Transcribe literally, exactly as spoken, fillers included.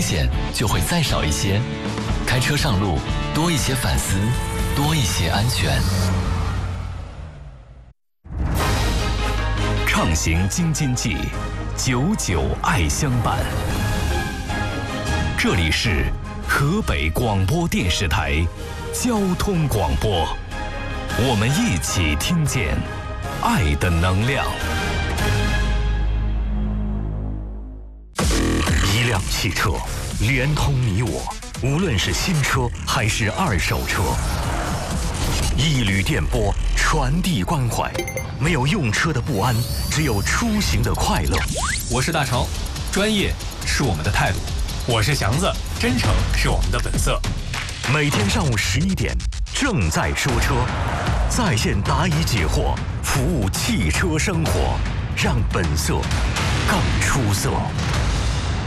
险就会再少一些。开车上路，多一些反思，多一些安全。 畅行京津冀，久久爱相伴。这里是河北广播电视台交通广播，我们一起听见爱的能量。一辆汽车连通你我，无论是新车还是二手车。一缕电波传递关怀，没有用车的不安，只有出行的快乐。 我是大成，专业是我们的态度；我是祥子，真诚是我们的本色。 每天上午十一点，正在说车，在线答疑解惑，服务汽车生活，让本色更出色。